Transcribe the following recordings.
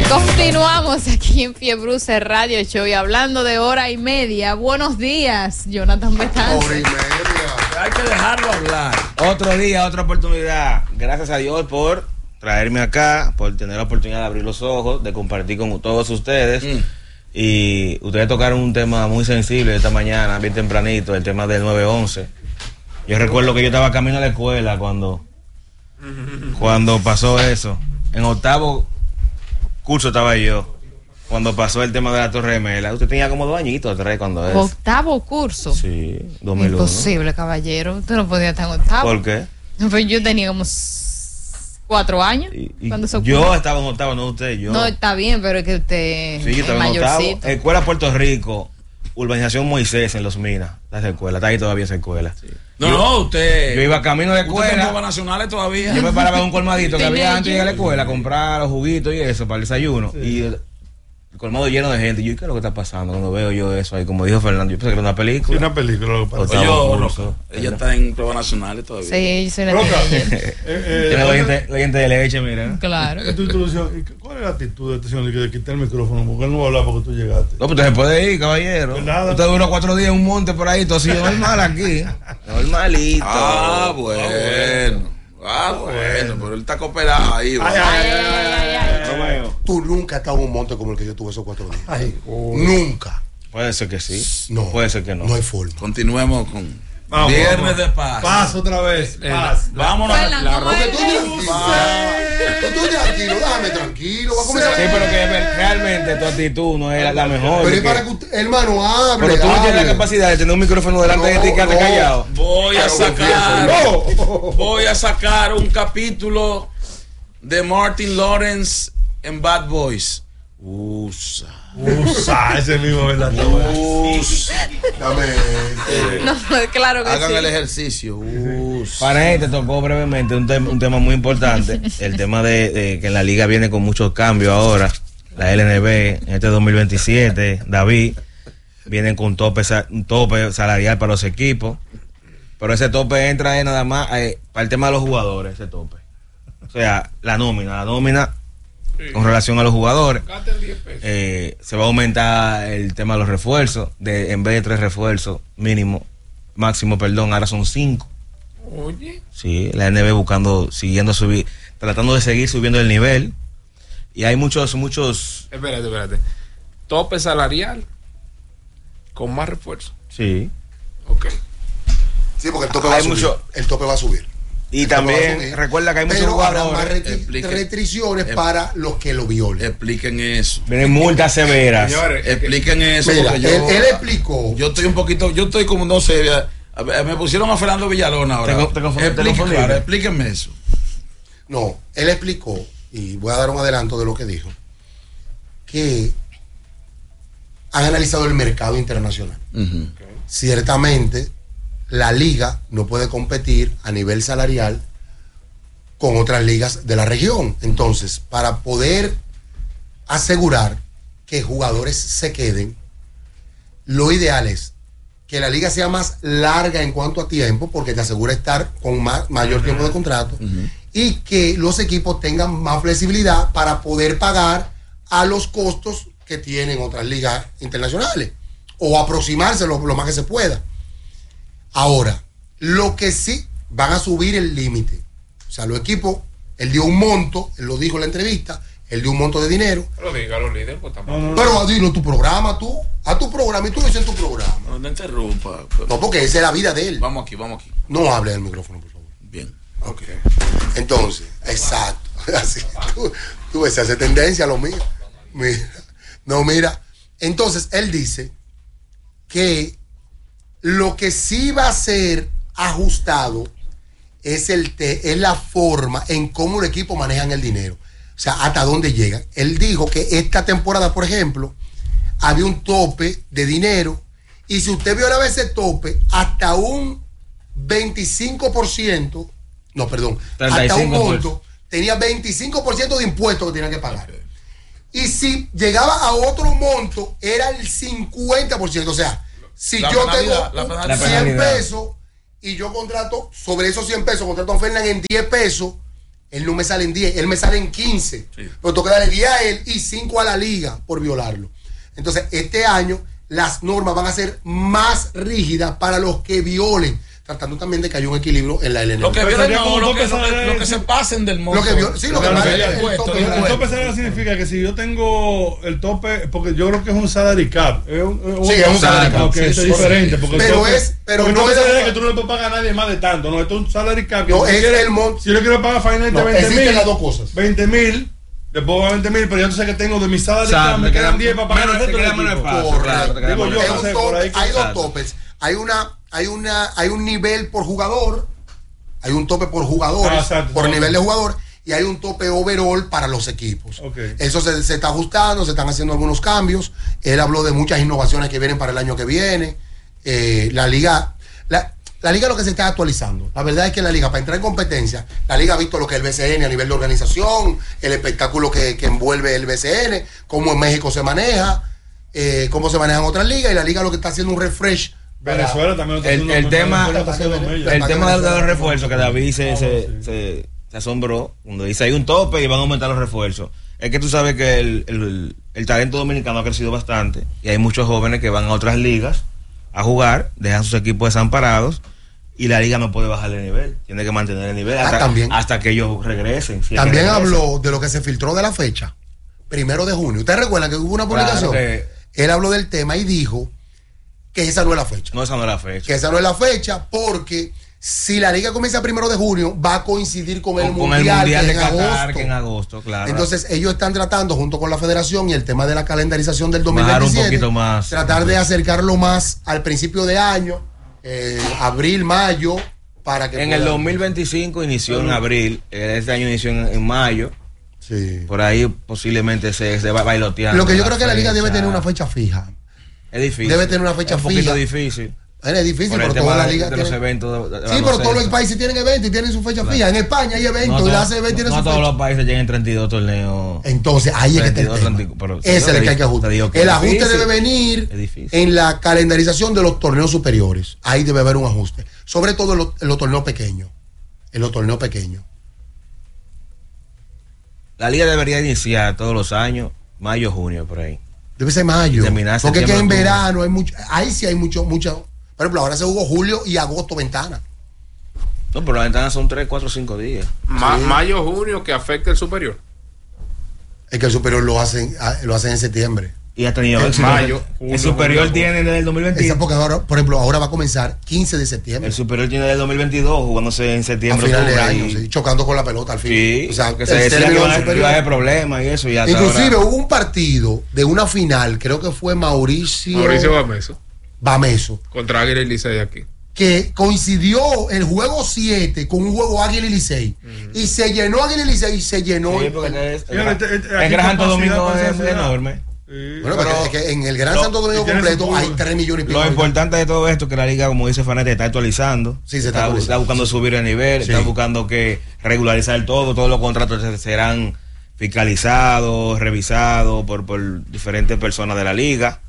Continuamos aquí en Fiebruce Radio Show y hablando de hora y media. Buenos días, Jonathan Betance. Hora y media. Hay que dejarlo hablar. Otro día, otra oportunidad. Gracias a Dios por traerme acá, por tener la oportunidad de abrir los ojos, de compartir con todos ustedes. Y ustedes tocaron un tema muy sensible esta mañana, bien tempranito, el tema del 911. Yo recuerdo que yo estaba camino a la escuela cuando pasó eso. En octavo curso estaba yo. Cuando pasó el tema de la Torre Gemela. Usted tenía como 2 añitos, 3 cuando es. Octavo curso. Sí, 2001. Imposible, caballero. Usted no podía estar en octavo. ¿Por qué? Pues yo tenía como 4 años. Cuando se yo estaba en octavo, no usted, yo. No, está bien, pero es que usted sí, yo estaba en octavo. Escuela Puerto Rico, Urbanización Moisés en Los Minas. Esa escuela, está ahí todavía esa escuela. Sí. No, usted. Yo iba camino de escuela. ¿Usted en nacionales todavía? Yo me paraba en un colmadito que había antes de ir a la escuela, comprar los juguitos y eso para el desayuno. Sí. Y el colmado lleno de gente. Y yo, ¿qué es lo que está pasando? Cuando veo yo eso ahí, como dijo Fernando, yo pensé que era una película. Sí, una película. Lo que pasa. Ella está en pruebas nacionales todavía. Sí, yo soy la Tiene la gente de leche, mira. Claro. ¿Cuál es la actitud de este señor de quitar el micrófono? Porque él no va a hablar porque tú llegaste. No, pues usted se puede ir, caballero. Nada. Usted duró 4 días en un monte por ahí, todo así normal aquí. Normalito. Bueno, pero él está cooperado ahí. Tú nunca has estado en un monte como el que yo tuve esos 4 días. Nunca. Puede ser que sí. No. Puede ser que no. No hay forma. Continuemos con Viernes de Paz. Paz otra vez. Paz. Vámonos a la ropa. Tú tranquilo, déjame tranquilo. Va a comenzar. Sí, pero que realmente tu actitud no es la mejor. Pero es para que usted, hermano, hable. Pero tú no tienes la capacidad de tener un micrófono delante de ti y quedarte callado. Voy a sacar un capítulo de Martin Lawrence en Bad Boys. Ese mismo, ¿verdad? No, claro que hagan sí. el ejercicio. Para él te tocó brevemente un tema muy importante. El tema de que en la liga viene con muchos cambios ahora. La LNB en este 2027, David, vienen con un tope salarial para los equipos. Pero ese tope entra nada más para el tema de los jugadores, ese tope. O sea, la nómina con relación a los jugadores. Se va a aumentar el tema de los refuerzos. En vez de 3 refuerzos máximo, ahora son 5. Oye. Sí, la NB tratando de seguir subiendo el nivel. Y hay muchos. Espérate. Tope salarial con más refuerzo. Sí. Ok. Sí, porque el tope va a subir. El tope va a subir. Y también recuerda que hay muchos jugadores. Restricciones para los que lo violen. Expliquen eso. Vienen multas severas. Señores, expliquen eso. Mira, él explicó. Yo estoy como no sé. Me pusieron a Fernando Villalona ahora. Explíquenme eso. No, él explicó, y voy a dar un adelanto de lo que dijo, que han analizado el mercado internacional. Ciertamente la liga no puede competir a nivel salarial con otras ligas de la región. Entonces, para poder asegurar que jugadores se queden, lo ideal es que la liga sea más larga en cuanto a tiempo, porque te asegura estar con mayor tiempo de contrato, y que los equipos tengan más flexibilidad para poder pagar a los costos que tienen otras ligas internacionales, o aproximarse lo más que se pueda. Ahora, lo que sí van a subir el límite. O sea, los equipos, él dio un monto, él lo dijo en la entrevista, él dio un monto de dinero. Pero dígalo, líder, pues tampoco. Pero dilo tu programa, a tu programa, y tú lo dices en tu programa. No interrumpa. No, porque esa es la vida de él. Vamos aquí. No hable del micrófono, por favor. Bien. Ok. Entonces, exacto. Así, tú ves, hace tendencia a lo mío. Mira. Entonces, él dice que lo que sí va a ser ajustado es la forma en cómo los equipos manejan el dinero. O sea, hasta dónde llegan. Él dijo que esta temporada, por ejemplo, había un tope de dinero, y si usted violaba ese tope, hasta un 25%, hasta un monto, tenía 25% de impuestos que tenía que pagar. Y si llegaba a otro monto, era el 50%. O sea, si yo tengo 100 pesos y yo contrato, sobre esos 100 pesos, contrato a Fernández en 10 pesos, Él no me sale en 10, él me sale en 15. Sí. Pero tengo que darle 10 a él y 5 a la liga por violarlo. Entonces, este año las normas van a ser más rígidas para los que violen, tratando también de que haya un equilibrio en la LNB. Lo que violen no, lo que se pasen del monto. Sí, lo que vale el tope salarial significa que si yo tengo el tope, porque yo creo que es un salary cap. Es un salary cap, que es diferente. Porque pero no es que tú no le puedes pagar a nadie más de tanto. No, esto es un salary cap. No, es el monto. Si yo le quiero pagar finalmente 20,000. Existen las dos cosas. 20,000. Le puedo pagar 20,000, pero ya tú sabes que tengo de mi salary cap, me quedan 10 para pagar el resto del equipo. Hay dos topes. Hay un nivel por jugador, hay un tope por jugadores, por nivel de jugador, y hay un tope overall para los equipos. Eso se está ajustando, se están haciendo algunos cambios. Él habló de muchas innovaciones que vienen para el año que viene. La liga lo que se está actualizando. La verdad es que la liga, para entrar en competencia, la liga ha visto lo que es el BCN a nivel de organización, el espectáculo que envuelve el BCN, cómo en México se maneja, cómo se manejan otras ligas, y la liga lo que está haciendo un refresh. Venezuela también el tema de los refuerzos, que David se asombró cuando dice hay un tope y van a aumentar los refuerzos. Es que tú sabes que el talento dominicano ha crecido bastante y hay muchos jóvenes que van a otras ligas a jugar, dejan sus equipos desamparados y la liga no puede bajar el nivel, tiene que mantener el nivel hasta que ellos regresen. También habló de lo que se filtró de la fecha, 1 de junio. ¿Ustedes recuerdan que hubo una publicación? Él habló del tema y dijo que esa no es la fecha. No, esa no es la fecha. Que esa no es la fecha porque si la liga comienza 1 de junio va a coincidir con el Mundial de Qatar, que en agosto, claro. Entonces ellos están tratando junto con la federación y el tema de la calendarización del 2027 un poquito más, tratar de acercarlo más al principio de año, abril, mayo, para que en el 2025 inició en abril, este año inició en mayo. Sí. Por ahí posiblemente se va bailoteando. Lo que yo creo que la liga debe tener una fecha fija. Es difícil. Debe tener una fecha fija. Es un poquito difícil. Es difícil, pero toda la liga de los eventos. Sí, pero todos los países tienen eventos y tienen su fecha fija. En España hay eventos y la ACB tiene su fecha. No todos los países llegan 32 torneos. Entonces, ahí es que está el tema. Ese es el que hay que ajustar. El ajuste debe venir en la calendarización de los torneos superiores. Ahí debe haber un ajuste. Sobre todo en los torneos pequeños. En los torneos pequeños. La liga debería iniciar todos los años, mayo, junio, por ahí. Debe ser mayo. Porque es que en verano hay mucho. Ahí sí hay mucho. Por ejemplo, ahora se jugó julio y agosto ventana. No, pero las ventanas son 3, 4, 5 días. Mayo, junio, que afecta el superior. Es que el superior lo hacen en septiembre. Y ha tenido mayo. El superior tiene desde el 2022. Porque ahora, por ejemplo, ahora va a comenzar 15 de septiembre. El superior tiene desde el 2022 jugándose en septiembre. A final de año, sí, chocando con la pelota al fin. Sí, o sea, que se decía que iba a haber problemas y eso. Inclusive hubo un partido de una final, creo que fue Mauricio Bameso. Contra Águila y Licey aquí. Que coincidió el juego 7 con un juego Águila y Licey. Y se llenó Águila y Licey y se llenó. Sí, porque el Gran Santo Domingo es enorme. Bueno, pero es que en el Gran Santo Domingo completo hay 3 millones y pico. Lo importante de todo esto es que la liga, como dice Fanete, está actualizando. Sí, se está buscando subir el nivel, está buscando que regularizar todos los contratos serán fiscalizados, revisados por diferentes personas de la liga.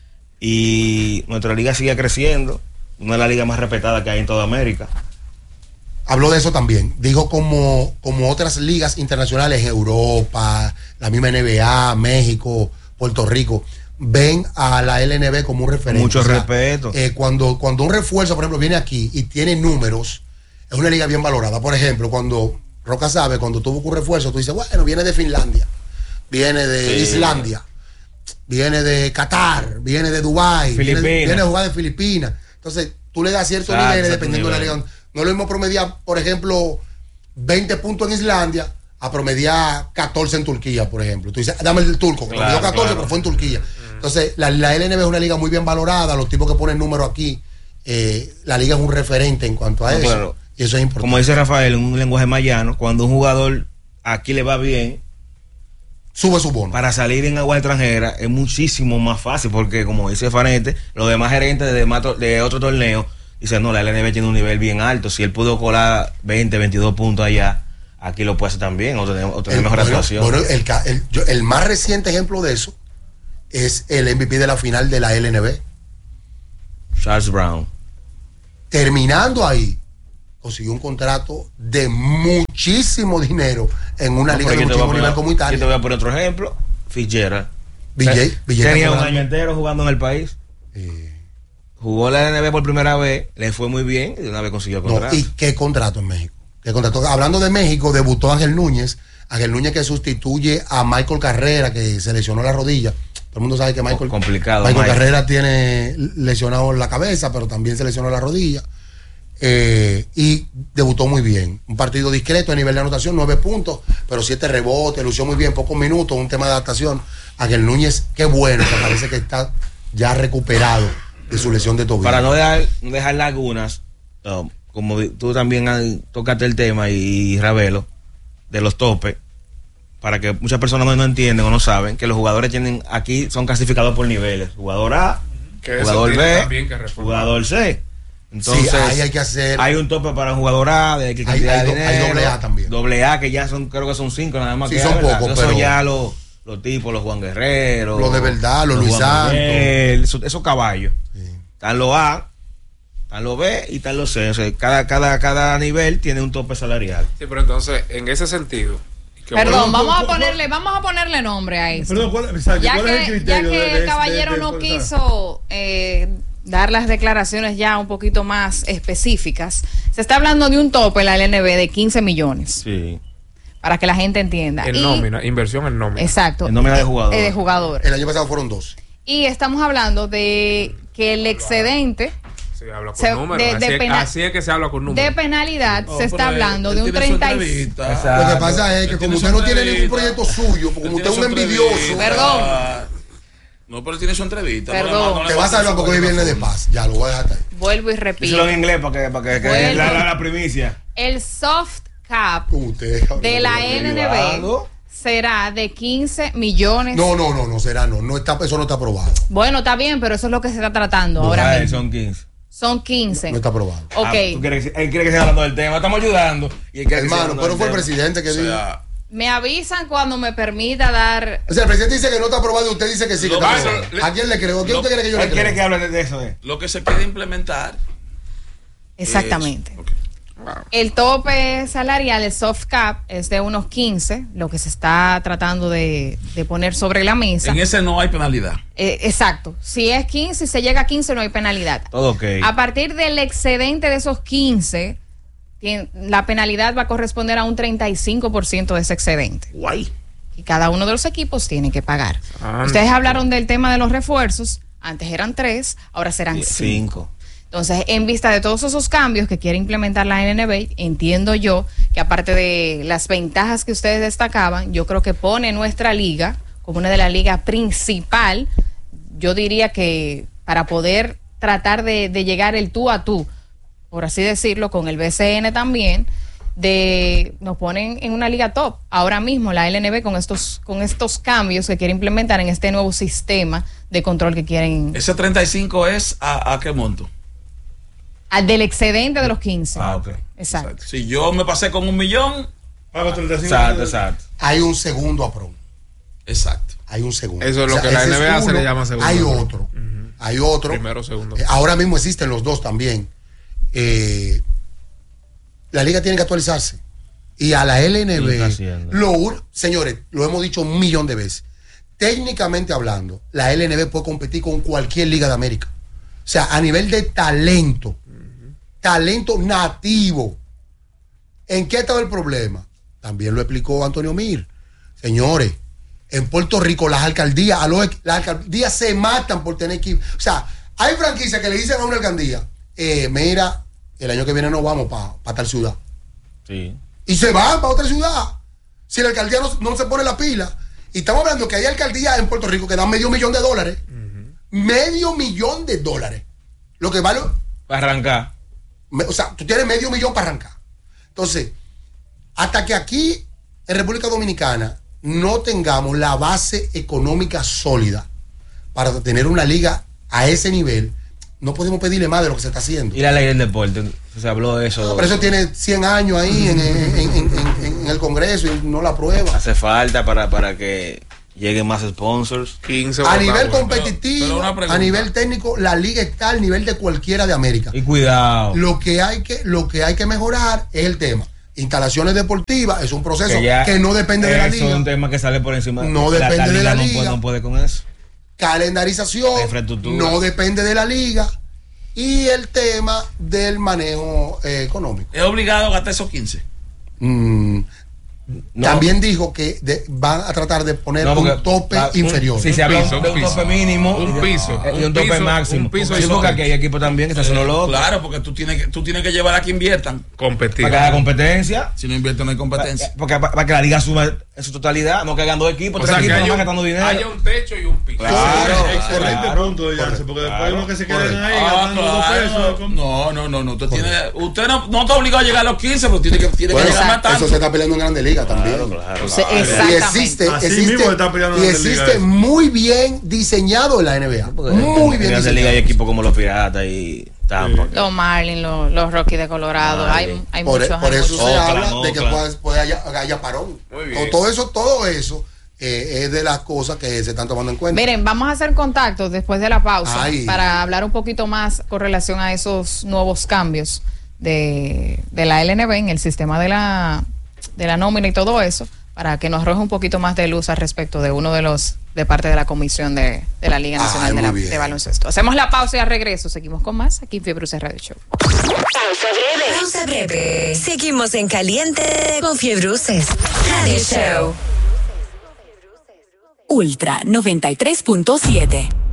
Y nuestra liga sigue creciendo, una de las ligas más respetadas que hay en toda América. Habló de eso también. Dijo como otras ligas internacionales, Europa, la misma NBA, México, Puerto Rico, ven a la LNB como un referente. Mucho respeto. Cuando un refuerzo, por ejemplo, viene aquí y tiene números, es una liga bien valorada. Por ejemplo, cuando Roca sabe, cuando tuvo un refuerzo, tú dices, bueno, viene de Finlandia, viene de Islandia, viene de Qatar, viene de Dubái, viene a jugar de Filipinas. Entonces, tú le das ciertos niveles dependiendo de la liga. No es lo mismo promediar, por ejemplo, 20 puntos en Islandia a promediar 14 en Turquía, por ejemplo. Tú dices, dame el turco, que promedió 14, pero fue en Turquía. Entonces, la LNB es una liga muy bien valorada, los tipos que ponen números aquí, la liga es un referente en cuanto a eso. Claro. Y eso es importante. Como dice Rafael, en un lenguaje más llano, cuando un jugador aquí le va bien, sube su bono. Para salir en agua extranjera es muchísimo más fácil, porque como dice Fanete, los demás gerentes de otro torneo dicen, no, la LNB tiene un nivel bien alto, si él pudo colar 20, 22 puntos allá, aquí lo puede hacer también, o tener mejor actuación. Bueno, el más reciente ejemplo de eso es el MVP de la final de la LNB. Charles Brown. Terminando ahí, consiguió un contrato de muchísimo dinero en una liga de último nivel como Italia. Yo te voy a poner otro ejemplo. Fitzgerald. Villera tenía un año entero jugando en el país. Jugó la LNB por primera vez, le fue muy bien y de una vez consiguió el contrato. ¿Y qué contrato en México? ¿Qué contrato? Hablando de México, debutó Ángel Núñez que sustituye a Michael Carrera, que se lesionó la rodilla. Todo el mundo sabe que Michael Carrera tiene lesionado la cabeza, pero también se lesionó la rodilla. Y debutó muy bien. Un partido discreto a nivel de anotación, 9 puntos, pero 7 rebotes, lució muy bien, pocos minutos, un tema de adaptación. Ángel Núñez, qué bueno, que parece que está ya recuperado de su lesión de tobillo. Para no dejar lagunas, como tú también tocaste el tema y Ravelo, de los topes, para que muchas personas no entienden o no saben que los jugadores aquí son clasificados por niveles: jugador A, jugador B, jugador C. Entonces, sí, ahí hay que hacer. Hay un tope para un jugador A, de qué cantidad de dinero. Hay doble A también. Doble A, que ya creo que son 5 nada más. Sí, son pocos, pero son ya los tipos, los Juan Guerrero, los de verdad, los Luis Santos, esos caballos. Sí. Están los A, están los B y están los C. O sea, cada nivel tiene un tope salarial. Sí, pero entonces, en ese sentido. Perdón, vamos a ponerle nombre a eso. Perdón, ya que el caballero no quiso dar las declaraciones ya un poquito más específicas, se está hablando de un tope en la LNB de 15 millones. Sí. Para que la gente entienda. Nómina, inversión en nómina. Exacto. En nómina de jugadores. De jugadores. El año pasado fueron 2. Y estamos hablando de que el excedente. Se habla con números. Así es que se habla con números. De penalidad se está hablando de un 35. Lo que pasa es que como usted no tiene ningún proyecto suyo, porque como usted es un envidioso. Perdón. No, pero tiene su entrevista. Perdón. Te vas a hablar porque hoy viene de paz. Ya lo voy a dejar ahí. Vuelvo y repito. Díselo en inglés para que la primicia. El soft cap de la LNB será de 15 millones. No será, no está, eso no está aprobado. Bueno, está bien, pero eso es lo que se está tratando ahora mismo. Son 15. No está aprobado. Ok. Él quiere que siga hablando del tema. Estamos ayudando. Hermano, pero fue el presidente que dijo. Me avisan cuando me permita dar. O sea, el presidente dice que no está aprobado y usted dice que sí que está aprobado. ¿A quién le creo? ¿A quién usted quiere que yo le creo? Él quiere que hable de eso. Lo que se quiere implementar. Exactamente. El tope salarial, el soft cap, es de unos 15, lo que se está tratando de poner sobre la mesa. En ese no hay penalidad. Exacto. Si es 15 y se llega a 15, no hay penalidad. Todo ok. A partir del excedente de esos 15, la penalidad va a corresponder a un 35% de ese excedente. Guay. Y cada uno de los equipos tiene que pagar. Ustedes hablaron del tema de los refuerzos. Antes eran 3, ahora serán 5. Entonces, en vista de todos esos cambios que quiere implementar la LNB, entiendo yo que aparte de las ventajas que ustedes destacaban, yo creo que pone nuestra liga como una de las ligas principal, yo diría que para poder tratar de llegar el tú a tú, por así decirlo, con el BCN también, nos ponen en una liga top. Ahora mismo la LNB con estos cambios que quiere implementar en este nuevo sistema de control que quieren. ¿Ese 35 es a qué monto? Del excedente de los 15. Ok. Exacto. Si yo me pasé con 1 millón, pago 35. Exacto. Hay un segundo aprobado. Exacto. Hay un segundo. Eso es lo que la NBA se le llama segundo. Hay otro. Hay otro. Primero, segundo. Ahora mismo existen los dos también. La liga tiene que actualizarse. Y a la LNB, señores, lo hemos dicho 1 millón de veces. Técnicamente hablando, la LNB puede competir con cualquier liga de América. O sea, a nivel de talento, talento nativo. ¿En qué estaba el problema? También lo explicó Antonio Mir. Señores, en Puerto Rico las alcaldías se matan por tener equipo. O sea, hay franquicias que le dicen a una alcaldía, mira, el año que viene nos vamos para tal ciudad. Sí. Y se van para otra ciudad. Si la alcaldía no se pone la pila. Y estamos hablando que hay alcaldías en Puerto Rico que dan $500,000. $500,000. Lo que vale. Para arrancar. O sea, tú tienes $500,000 para arrancar. Entonces, hasta que aquí, en República Dominicana, no tengamos la base económica sólida para tener una liga a ese nivel, no podemos pedirle más de lo que se está haciendo. Y la ley del deporte, se habló de eso. No, pero eso tiene 100 años ahí en el Congreso y no la aprueba. Hace falta para que lleguen más sponsors. 15 a nivel competitivo, a nivel técnico, la liga está al nivel de cualquiera de América. Y cuidado. Lo que hay que mejorar es el tema. Instalaciones deportivas es un proceso que no depende de la liga. Es un tema que sale por encima. No depende de la liga. No puede con eso. Calendarización no depende de la liga. Y el tema del manejo económico. ¿Es obligado a gastar esos 15? No. También dijo que van a tratar de poner un tope inferior. Si se habla de un tope mínimo un piso y un tope máximo. Sí, porque aquí hay equipos también que están solo locos. Claro, porque tú tienes que llevar a que inviertan. Competir. Para que haya competencia. Si no invierten no hay competencia. Para que la liga suba en su totalidad, no que hagan dos equipos, o sea, equipos que gastando dinero. Haya un techo y un piso. Claro, excelente punto de Yance, porque después uno que se queden ahí gastando 2 pesos. No. Usted no está obligado a llegar a los 15, pero tiene que llegar más tanto. Eso se está peleando en Grandes Ligas también. Claro. Y existe muy bien diseñado en la NBA. Muy bien diseñado. En la liga hay equipos como los Piratas y Tampa. Los Marlins, los Rockies de Colorado. Hay muchos. Por eso se habla de que haya parón. Todo eso es de las cosas que se están tomando en cuenta. Miren, vamos a hacer contacto después de la pausa para hablar un poquito más con relación a esos nuevos cambios de la LNB en el sistema de la nómina y todo eso, para que nos arroje un poquito más de luz al respecto de uno de parte de la comisión de la Liga Nacional de Baloncesto. Hacemos la pausa y al regreso seguimos con más aquí en Fiebre Bruces Radio Show. Pausa breve. Seguimos en caliente con Fiebre Bruces Radio Show. Ultra 93.7.